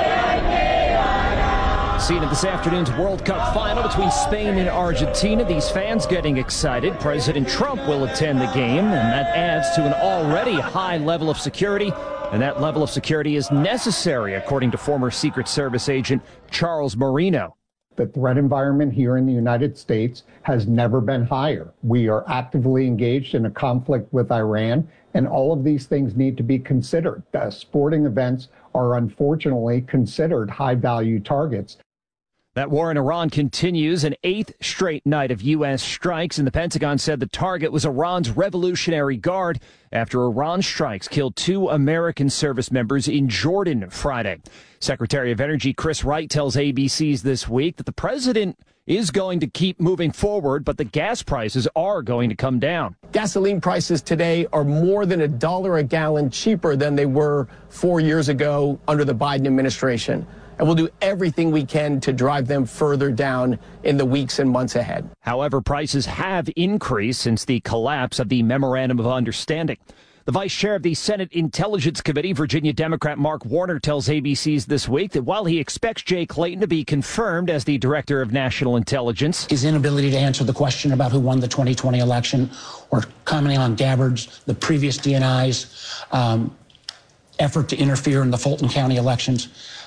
Seen at this afternoon's World Cup final between Spain and Argentina. These fans getting excited. President Trump will attend the game, and that adds to an already high level of security. And that level of security is necessary, according to former Secret Service agent Charles Marino. The threat environment here in the United States has never been higher. We are actively engaged in a conflict with Iran, and all of these things need to be considered. Uh, sporting events are unfortunately considered high-value targets. That war in Iran continues, an eighth straight night of U S strikes, and the Pentagon said the target was Iran's Revolutionary Guard after Iran strikes killed two American service members in Jordan Friday. Secretary of Energy Chris Wright tells A B C's This Week that the president is going to keep moving forward, but the gas prices are going to come down. Gasoline prices today are more than a dollar a gallon cheaper than they were four years ago under the Biden administration. And we'll do everything we can to drive them further down in the weeks and months ahead. However, prices have increased since the collapse of the Memorandum of Understanding. The vice chair of the Senate Intelligence Committee, Virginia Democrat Mark Warner, tells A B C's This Week that while he expects Jay Clayton to be confirmed as the director of national intelligence, his inability to answer the question about who won the twenty twenty election or commenting on Gabbard's, the previous D N I's um, effort to interfere in the Fulton County elections,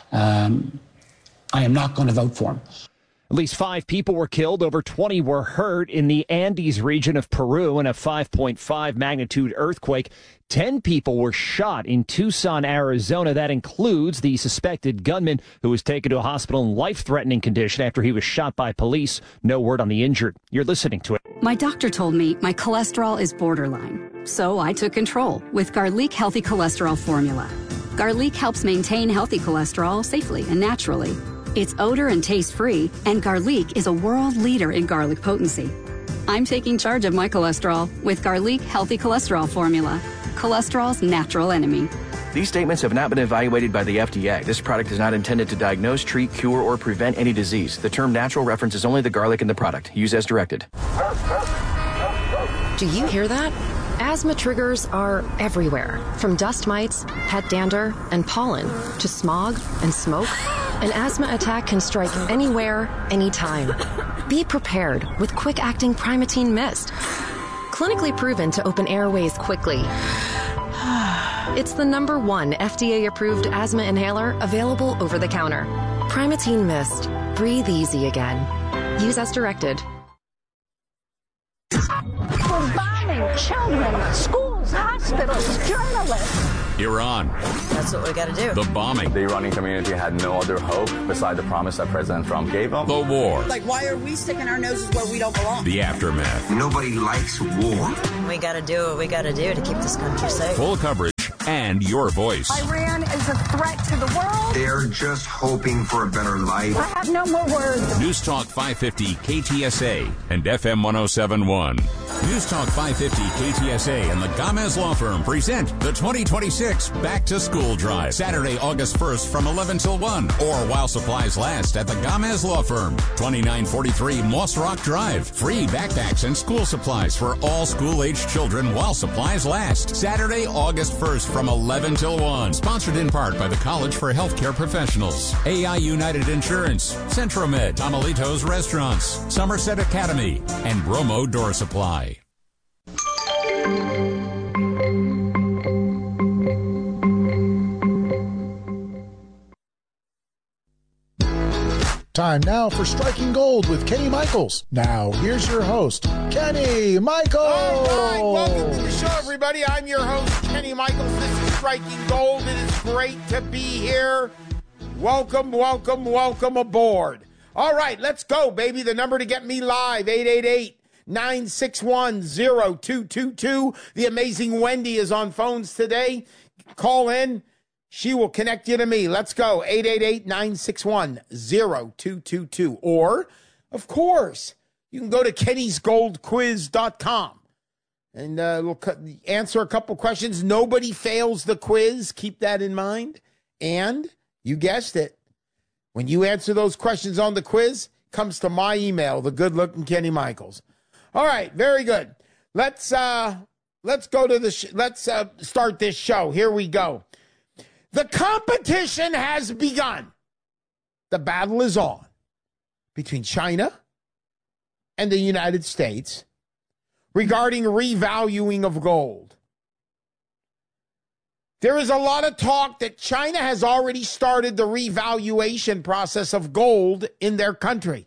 Um, I am not going to vote for him. At least five people were killed, over twenty were hurt in the Andes region of Peru in a five point five magnitude earthquake. Ten people were shot in Tucson, Arizona. That includes the suspected gunman who was taken to a hospital in life-threatening condition after he was shot by police. No word on the injured. You're listening to it. My doctor told me my cholesterol is borderline, so I took control with Garlic Healthy Cholesterol Formula. Garlic helps maintain healthy cholesterol safely and naturally. It's odor and taste-free, and Garlic is a world leader in garlic potency. I'm taking charge of my cholesterol with Garlic Healthy Cholesterol Formula, cholesterol's natural enemy. These statements have not been evaluated by the F D A. This product is not intended to diagnose, treat, cure, or prevent any disease. The term natural references only the garlic in the product. Use as directed. Do you hear that? Asthma triggers are everywhere, from dust mites, pet dander, and pollen, to smog and smoke. An asthma attack can strike anywhere, anytime. Be prepared with quick-acting Primatene Mist. Clinically proven to open airways quickly. It's the number one F D A-approved asthma inhaler available over the counter. Primatene Mist. Breathe easy again. Use as directed. We're bombing children, schools, hospitals, journalists. Iran. That's what we got to do. The bombing. The Iranian community had no other hope beside the promise that President Trump gave them. The war. Like, why are we sticking our noses where we don't belong? The aftermath. Nobody likes war. We got to do what we got to do to keep this country safe. Full coverage and your voice. Iran is a threat to the world. They're just hoping for a better life. I have no more words. News Talk five fifty K T S A and F M one oh seven point one. News Talk five fifty K T S A and the Gamez Law Firm present the twenty twenty-six Back to School Drive. Saturday, August first from eleven till one, or while supplies last at the Gamez Law Firm, twenty-nine forty-three Moss Rock Drive. Free backpacks and school supplies for all school-aged children while supplies last. Saturday, August first from eleven till one. Sponsored in part by the College for Healthcare Professionals, A I United Insurance, Centromed, Tamalitos Restaurants, Somerset Academy, and Bromo Door Supply. Time now for Striking Gold with Kenny Michaels. Now, here's your host, Kenny Michaels. All right, welcome to the show, everybody. I'm your host, Kenny Michaels. This is Striking Gold. It is great to be here. Welcome, welcome, welcome aboard. All right, let's go, baby. The number to get me live, eight eight eight, nine six one, zero two two two. The amazing Wendy is on phones today. Call in. She will connect you to me. Let's go. eight eight eight, nine six one, zero two two two. Or, of course, you can go to kennys gold quiz dot com and uh, we'll answer a couple questions. Nobody fails the quiz. Keep that in mind. And you guessed it. When you answer those questions on the quiz, it comes to my email, the good-looking Kenny Michaels. All right, very good. Let's uh, let's go to the sh- let's uh, start this show. Here we go. The competition has begun. The battle is on between China and the United States regarding revaluing of gold. There is a lot of talk that China has already started the revaluation process of gold in their country.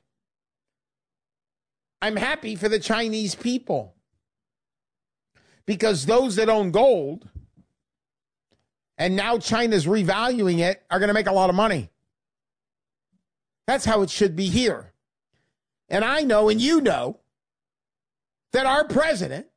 I'm happy for the Chinese people because those that own gold, and now China's revaluing it, are going to make a lot of money. That's how it should be here. And I know, and you know, that our president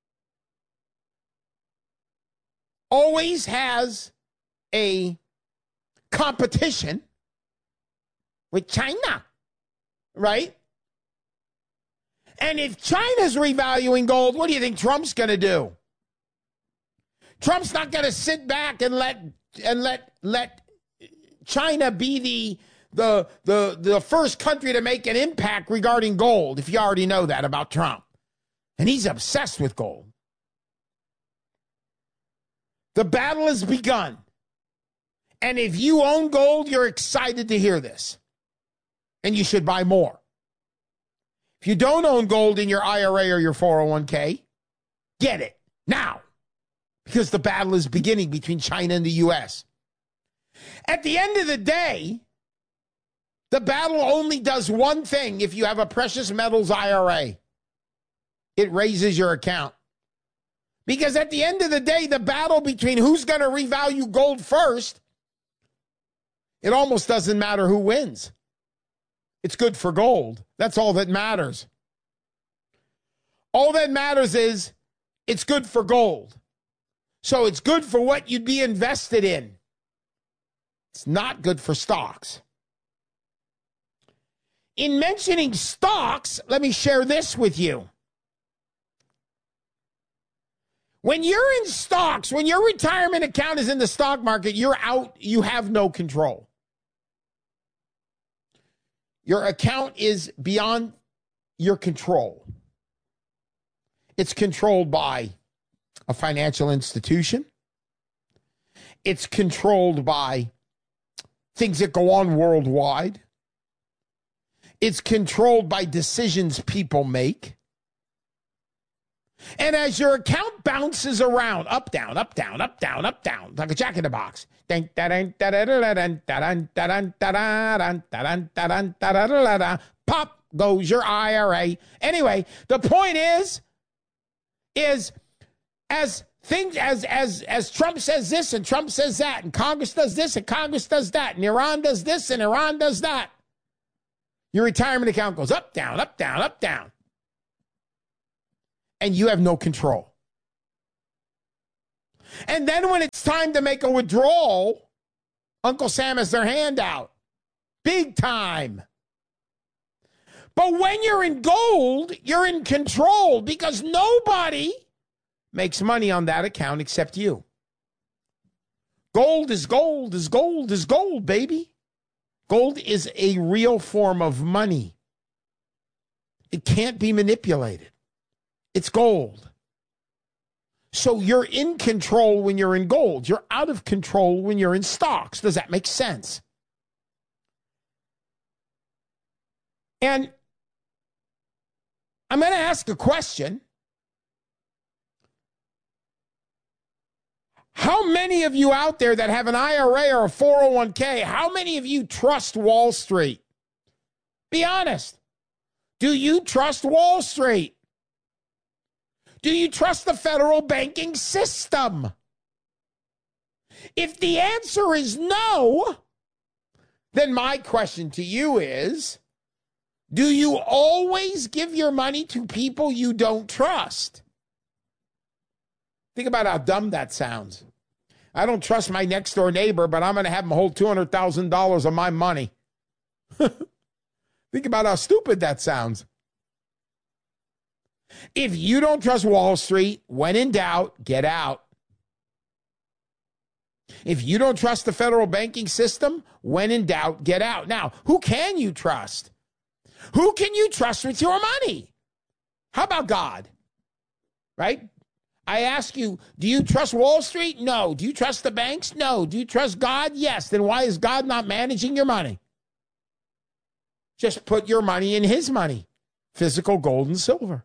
always has a competition with China, right? And if China's revaluing gold, what do you think Trump's going to do? Trump's not going to sit back and let and let let China be the the the the first country to make an impact regarding gold, if you already know that about Trump. And he's obsessed with gold. The battle has begun. And if you own gold, you're excited to hear this. And you should buy more. If you don't own gold in your I R A or your four oh one k, get it now. Because the battle is beginning between China and the U S. At the end of the day, the battle only does one thing if you have a precious metals I R A. It raises your account. Because at the end of the day, the battle between who's going to revalue gold first, it almost doesn't matter who wins. It's good for gold. That's all that matters. All that matters is it's good for gold. So it's good for what you'd be invested in. It's not good for stocks. In mentioning stocks, let me share this with you. When you're in stocks, when your retirement account is in the stock market, you're out, you have no control. Your account is beyond your control. It's controlled by a financial institution. It's controlled by things that go on worldwide. It's controlled by decisions people make. And as your account bounces around, up, down, up, down, up, down, up, down, like a jack in the box, pop goes your I R A. Anyway, the point is, is as things, as, as, as Trump says this and Trump says that, and Congress does this and Congress does that, and Iran does this and Iran does that, your retirement account goes up, down, up, down, up, down. And you have no control. And then when it's time to make a withdrawal, Uncle Sam has their hand out. Big time. But when you're in gold, you're in control because nobody makes money on that account except you. Gold is gold is gold is gold, baby. Gold is a real form of money. It can't be manipulated. It's gold. So you're in control when you're in gold. You're out of control when you're in stocks. Does that make sense? And I'm going to ask a question. How many of you out there that have an I R A or a four oh one k, how many of you trust Wall Street? Be honest. Do you trust Wall Street? Do you trust the federal banking system? If the answer is no, then my question to you is, do you always give your money to people you don't trust? Think about how dumb that sounds. I don't trust my next door neighbor, but I'm going to have him hold two hundred thousand dollars of my money. Think about how stupid that sounds. If you don't trust Wall Street, when in doubt, get out. If you don't trust the federal banking system, when in doubt, get out. Now, who can you trust? Who can you trust with your money? How about God? Right? I ask you, do you trust Wall Street? No. Do you trust the banks? No. Do you trust God? Yes. Then why is God not managing your money? Just put your money in his money. Physical gold and silver.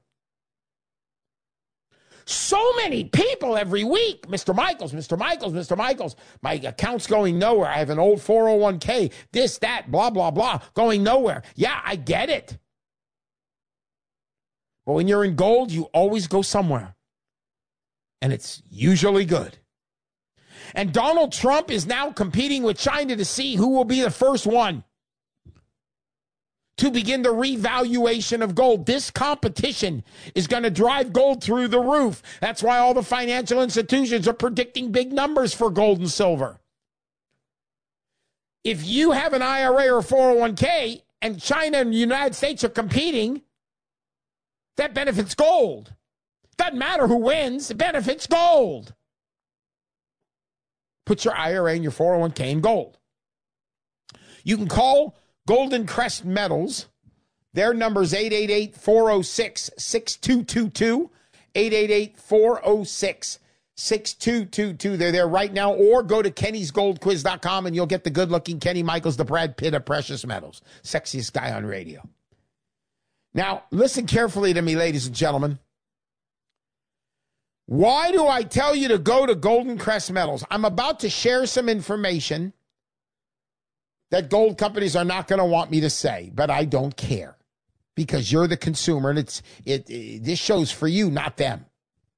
So many people every week, Mister Michaels, Mister Michaels, Mister Michaels, my account's going nowhere. I have an old four oh one k, this, that, blah, blah, blah, going nowhere. Yeah, I get it. But when you're in gold, you always go somewhere. And it's usually good. And Donald Trump is now competing with China to see who will be the first one to begin the revaluation of gold. This competition is going to drive gold through the roof. That's why all the financial institutions are predicting big numbers for gold and silver. If you have an I R A or a four oh one k and China and the United States are competing, that benefits gold. Doesn't matter who wins, it benefits gold. Put your I R A and your four oh one k in gold. You can call Golden Crest Metals. Their number is eight eight eight, four oh six, six two two two. eight eight eight, four oh six, six two two two. They're there right now. Or go to Kennys Gold Quiz dot com and you'll get the good-looking Kenny Michaels, the Brad Pitt of precious metals. Sexiest guy on radio. Now, listen carefully to me, ladies and gentlemen. Why do I tell you to go to Golden Crest Metals? I'm about to share some information that gold companies are not going to want me to say, but I don't care because you're the consumer and it's it, it this show's for you, not them.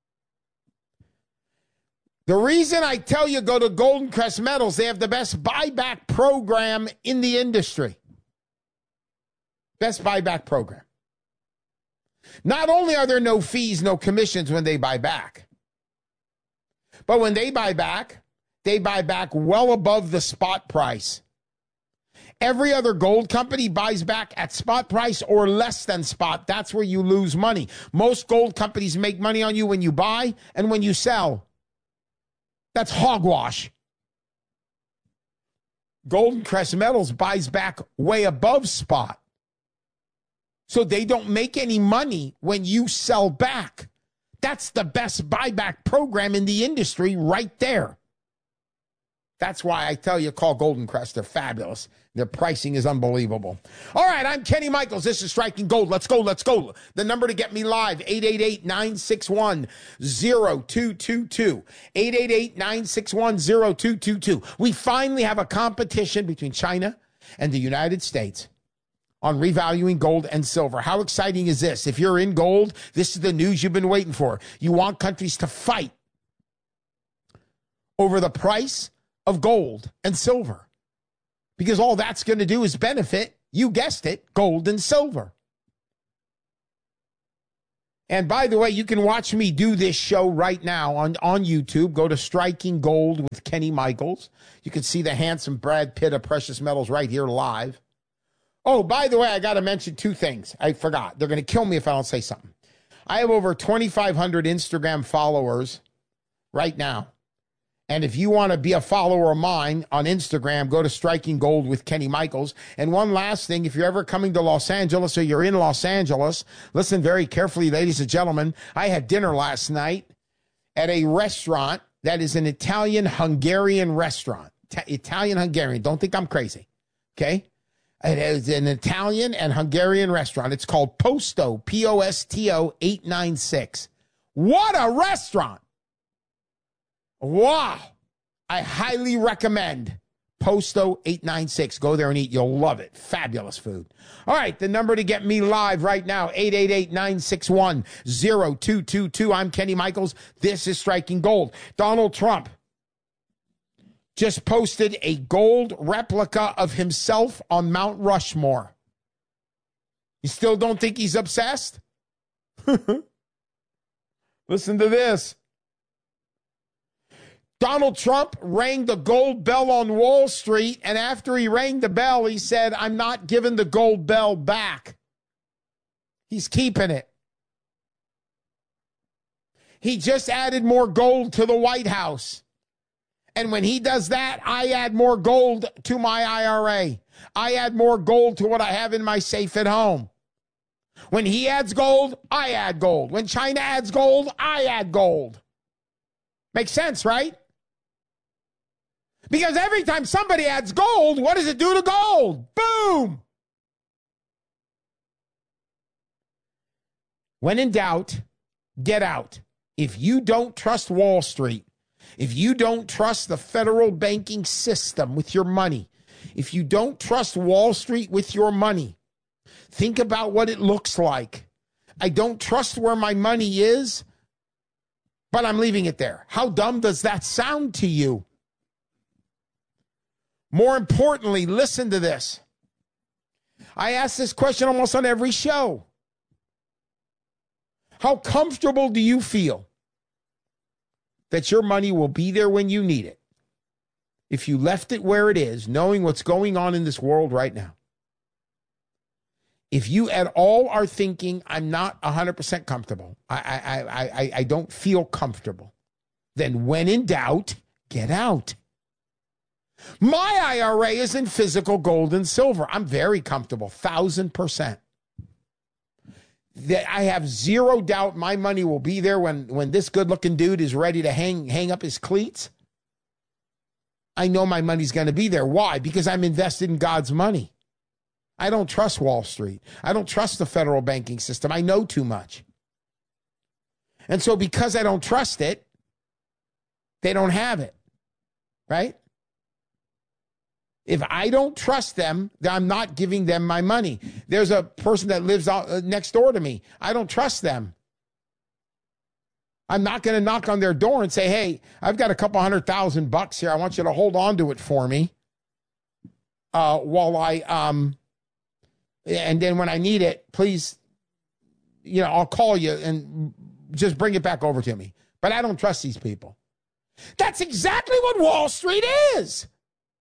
The reason I tell you go to Golden Crest Metals, they have the best buyback program in the industry. Best buyback program. Not only are there no fees, no commissions when they buy back, but when they buy back, they buy back well above the spot price. Every other gold company buys back at spot price or less than spot. That's where you lose money. Most gold companies make money on you when you buy and when you sell. That's hogwash. Golden Crest Metals buys back way above spot. So they don't make any money when you sell back. That's the best buyback program in the industry right there. That's why I tell you, call Golden Crest. They're fabulous. Their pricing is unbelievable. All right, I'm Kenny Michaels. This is Striking Gold. Let's go, let's go. The number to get me live, eight eight eight, nine six one, zero two two two. eight eight eight, nine six one, zero two two two. We finally have a competition between China and the United States on revaluing gold and silver. How exciting is this? If you're in gold, this is the news you've been waiting for. You want countries to fight over the price of gold and silver, because all that's going to do is benefit, you guessed it, gold and silver. And by the way, you can watch me do this show right now on, on YouTube. Go to Striking Gold with Kenny Michaels. You can see the handsome Brad Pitt of Precious Metals right here live. Oh, by the way, I got to mention two things. I forgot. They're going to kill me if I don't say something. I have over twenty-five hundred Instagram followers right now. And if you want to be a follower of mine on Instagram, go to Striking Gold with Kenny Michaels. And one last thing, if you're ever coming to Los Angeles or you're in Los Angeles, listen very carefully, ladies and gentlemen. I had dinner last night at a restaurant that is an Italian-Hungarian restaurant. Ta- Italian-Hungarian. Don't think I'm crazy. Okay? It is an Italian and Hungarian restaurant. It's called Posto, P O S T O eight nine six. What a restaurant! Wow. I highly recommend Posto eight nine six. Go there and eat. You'll love it. Fabulous food. All right, the number to get me live right now, eight eight eight, nine six one, zero two two two. I'm Kenny Michaels. This is Striking Gold. Donald Trump just posted a gold replica of himself on Mount Rushmore. You still don't think he's obsessed? Listen to this. Donald Trump rang the gold bell on Wall Street, and after he rang the bell, he said, I'm not giving the gold bell back. He's keeping it. He just added more gold to the White House. And when he does that, I add more gold to my I R A. I add more gold to what I have in my safe at home. When he adds gold, I add gold. When China adds gold, I add gold. Makes sense, right? Because every time somebody adds gold, what does it do to gold? Boom! When in doubt, get out. If you don't trust Wall Street, if you don't trust the federal banking system with your money, if you don't trust Wall Street with your money, think about what it looks like. I don't trust where my money is, but I'm leaving it there. How dumb does that sound to you? More importantly, listen to this. I ask this question almost on every show. How comfortable do you feel that your money will be there when you need it if you left it where it is, knowing what's going on in this world right now? If you at all are thinking, I'm not one hundred percent comfortable, I, I, I, I, I don't feel comfortable, then when in doubt, get out. My I R A is in physical gold and silver. I'm very comfortable, thousand percent. That I have zero doubt my money will be there when, when this good-looking dude is ready to hang, hang up his cleats. I know my money's going to be there. Why? Because I'm invested in God's money. I don't trust Wall Street. I don't trust the federal banking system. I know too much. And so because I don't trust it, they don't have it, right? If I don't trust them, then I'm not giving them my money. There's a person that lives out next door to me. I don't trust them. I'm not going to knock on their door and say, hey, I've got a couple hundred thousand bucks here. I want you to hold on to it for me uh, while I, um, and then when I need it, please, you know, I'll call you and just bring it back over to me. But I don't trust these people. That's exactly what Wall Street is.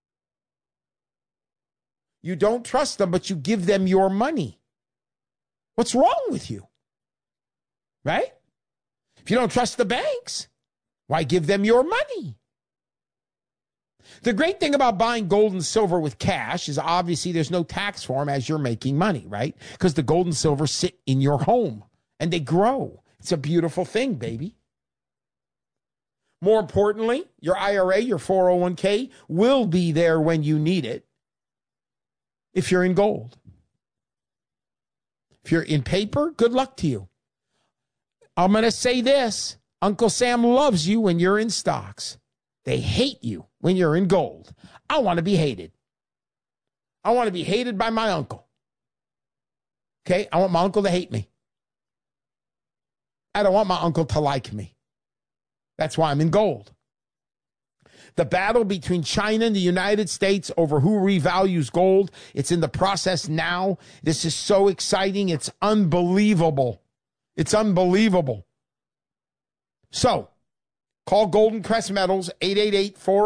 You don't trust them, but you give them your money. What's wrong with you? Right? If you don't trust the banks, why give them your money? The great thing about buying gold and silver with cash is obviously there's no tax for them as you're making money, right? Because the gold and silver sit in your home and they grow. It's a beautiful thing, baby. More importantly, your I R A, your four oh one k will be there when you need it if you're in gold. If you're in paper, good luck to you. I'm going to say this. Uncle Sam loves you when you're in stocks. They hate you when you're in gold. I want to be hated. I want to be hated by my uncle. Okay? I want my uncle to hate me. I don't want my uncle to like me. That's why I'm in gold. The battle between China and the United States over who revalues gold, it's in the process now. This is so exciting. It's unbelievable. It's unbelievable. So, call Golden Crest Metals, eight eight eight, four